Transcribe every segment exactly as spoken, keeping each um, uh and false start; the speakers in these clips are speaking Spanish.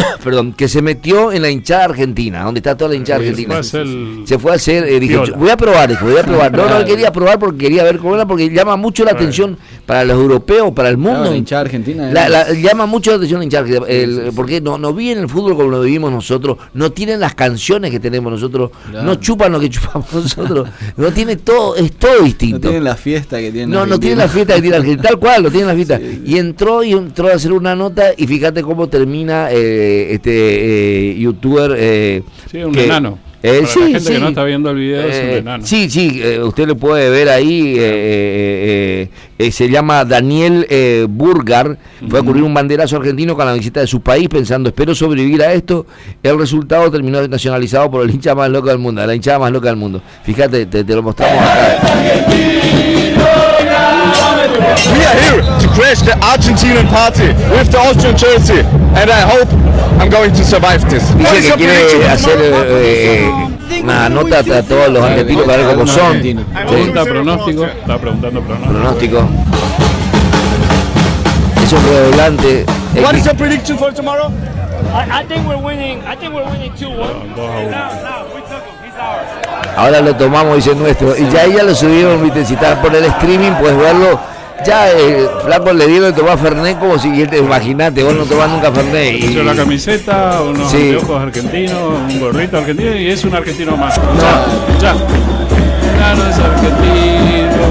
perdón, que se metió en la hinchada argentina, donde está toda la hinchada argentina. Se fue a hacer, el... se fue a hacer eh, dije, voy a probar esto, voy a probar. No, no quería probar porque quería ver cómo era, porque llama mucho la atención para los europeos, para el mundo. Claro, la hinchada argentina. La, la, llama mucho la atención la hinchada argentina, el, porque no, no viven el fútbol como lo vivimos nosotros, no tienen las canciones que tenemos nosotros, claro. no chupan lo que chupamos nosotros, no tiene todo, es todo distinto. No tienen la fiesta que tienen. No, no tienen la fiesta que tiene Argentina, tal cual, lo tienen la fiesta. Sí. Y entró y entró a hacer una nota y fíjate cómo termina eh, este eh, youtuber. Eh, sí, un que, enano. Eh, Para sí, la gente sí. que no está viendo el video, eh, es un enano. Sí, sí, eh, usted lo puede ver ahí. Eh, eh, eh, se llama Daniel eh, Burgar. Uh-huh. Fue a cubrir un banderazo argentino con la visita de su país, pensando, espero sobrevivir a esto. El resultado terminó nacionalizado por el hincha más loco del mundo, la hinchada más loca del mundo. Fíjate, te, te lo mostramos acá. We are here to crash the Argentinian party with the Austrian jersey, and I hope I'm going to survive this. Dice que quiere hacer eh, eh, una nota a todos los argentinos para ver cómo son. Sí. Pregunta pronóstico, está preguntando pronóstico. Pronóstico. Es un redoblante. What is your prediction for tomorrow? I, I think we're winning. I think we're winning two one. Ahora lo tomamos, dice nuestro, y ya ella lo subieron, viste, si está por el streaming, puedes verlo. Ya el eh, flaco le dieron de tomar Fernet como si, imagínate, vos no tomás nunca Fernet. Y la camiseta, unos sí. anteojos argentinos, un gorrito argentino y es un argentino más. No. Ya, ya. Ya no es argentino.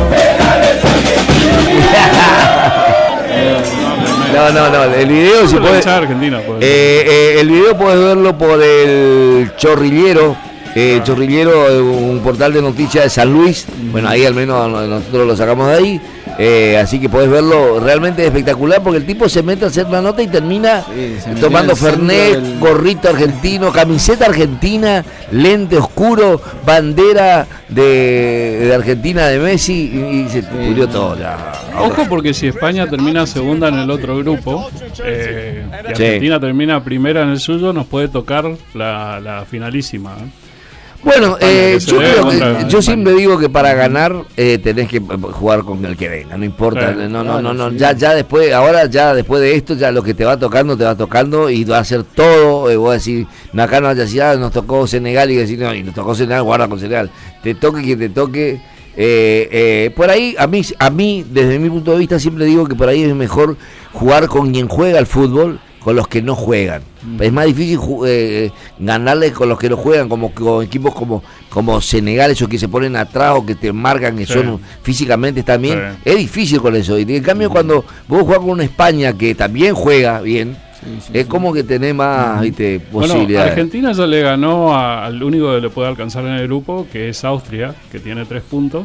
No, no, no, el video si puede, Argentina, eh, eh, el video puedes verlo por el Chorrillero. Eh, Chorrillero, un portal de noticias de San Luis. Bueno, ahí al menos nosotros lo sacamos de ahí. Eh, así que podés verlo, realmente espectacular, porque el tipo se mete a hacer la nota y termina sí, tomando Fernet, del... gorrito argentino, camiseta argentina, lente oscuro, bandera de, de Argentina de Messi y, y se pudrió sí. todo ya. Ojo, porque si España termina segunda en el otro grupo eh, y Argentina sí. termina primera en el suyo, nos puede tocar la, la finalísima, ¿eh? Bueno, eh, yo, creo que, yo siempre digo que para ganar eh, tenés que jugar con el que venga, no importa, sí, no, no, no, no, ya, ya después, ahora ya después de esto, ya lo que te va tocando, te va tocando y va a hacer todo, eh, vos decís, acá no haya ciudad, nos tocó Senegal y decir, no, y nos tocó Senegal, guarda con Senegal, te toque quien te toque, eh, eh, por ahí, a mí, a mí, desde mi punto de vista, siempre digo que por ahí es mejor jugar con quien juega al fútbol, con los que no juegan. Mm. Es más difícil eh, ganarle con los que no juegan, como con equipos como como Senegal, esos que se ponen atrás o que te marcan, que sí. son físicamente también. Sí. Es difícil con eso. Y en cambio, mm. cuando vos jugás con una España que también juega bien, sí, sí, es sí. como que tenés más, ¿viste? Posibilidades. Bueno, Argentina ya le ganó a, al único que le puede alcanzar en el grupo, que es Austria, que tiene tres puntos.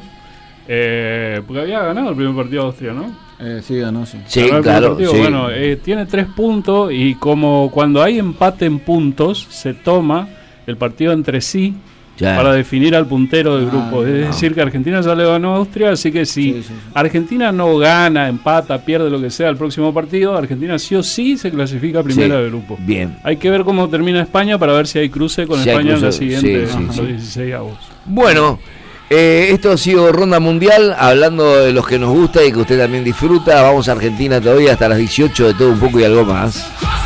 Eh, porque había ganado el primer partido de Austria, ¿no? Eh, sí, ganó, sí. Sí, claro. Sí. Bueno, eh, tiene tres puntos y como cuando hay empate en puntos, se toma el partido entre sí ya. para definir al puntero del grupo. Ah, es no. decir, que Argentina ya le ganó a Austria, así que si sí, sí, sí. Argentina no gana, empata, pierde lo que sea el próximo partido, Argentina sí o sí se clasifica primera sí. del grupo. Bien. Hay que ver cómo termina España para ver si hay cruce con si España cruce, en la siguiente, sí, sí, los sí. dieciséis avos. Bueno. Eh, esto ha sido Ronda Mundial, hablando de los que nos gusta y que usted también disfruta. Vamos a Argentina todavía hasta las dieciocho, de todo un poco y algo más.